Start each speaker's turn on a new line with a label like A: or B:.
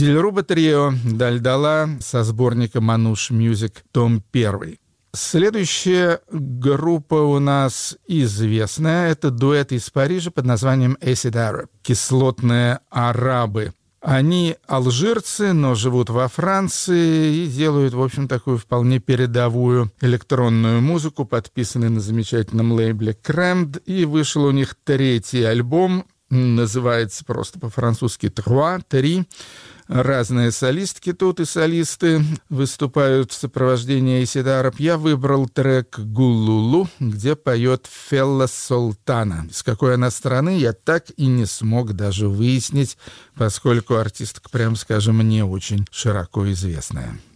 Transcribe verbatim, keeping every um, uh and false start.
A: Дильруба Трио, Дальдала со сборника «Мануш Мьюзик», том первый. Следующая группа у нас известная. Это дуэт из Парижа под названием Acid Arab, кислотные арабы. Они алжирцы, но живут во Франции и делают, в общем, такую вполне передовую электронную музыку, подписанную на замечательном лейбле Crammed. И вышел у них третий альбом, называется просто по-французски «Trois», «Три». Разные солистки тут и солисты выступают в сопровождении Acid Arab. Я выбрал трек «Гуллулу», где поет Фелла Солтана. С какой она страны, я так и не смог даже выяснить, поскольку артистка, прям скажем, не очень широко известная.